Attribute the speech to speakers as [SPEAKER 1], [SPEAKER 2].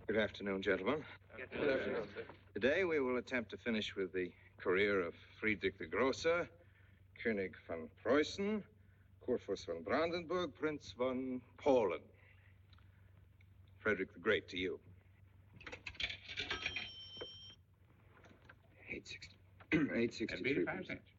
[SPEAKER 1] Good afternoon, gentlemen.
[SPEAKER 2] Good afternoon, sir.
[SPEAKER 1] Today we will attempt to finish with the career of Friedrich the Großer, König von Preußen, Kurfürst von Brandenburg, Prince von Poland. Frederick the Great to you.
[SPEAKER 3] 863.
[SPEAKER 2] 85 cents.